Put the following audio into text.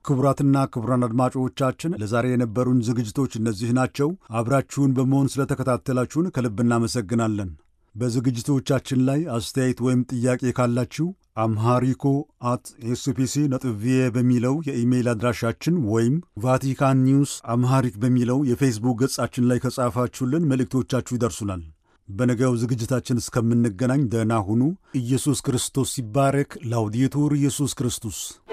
ክቡራትና ክቡራን አድማጮቻችን ለዛሬ የነበሩን ዝግጅቶች እነዚህ ናቸው። አብራችሁን በመሆን ስለተከታተላችሁን ከልብ እናመሰግናለን። በዝግጅቶቻችን ላይ አስተያየት ወይም ጥያቄ ካላችሁ amharico@spc.va በሚለው የኢሜይል አድራሻችን ወይም ቫቲካን ኒውስ አምሃሪክ በሚለው የፌስቡክ ገጻችን ላይ ከጻፋችሁልን መልእክቶቻችሁ ይደርሱናል። በነገው ዝግጅታችን እስከምንገናኝ ደህና ሁኑ። ኢየሱስ ክርስቶስ ይባረክ። ላውዴቱር ኢየሱስ ክርስቶስ